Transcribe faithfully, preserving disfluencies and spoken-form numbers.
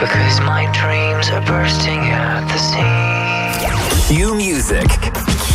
Because my dreams are bursting at the seams. New music